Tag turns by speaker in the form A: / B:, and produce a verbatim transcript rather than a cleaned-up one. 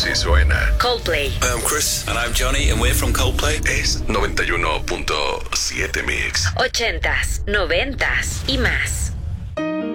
A: Así suena
B: Coldplay.
C: I'm Chris. And I'm Johnny, and we're from Coldplay.
A: Es noventa y uno punto siete Mix.
B: Ochentas, noventas y más.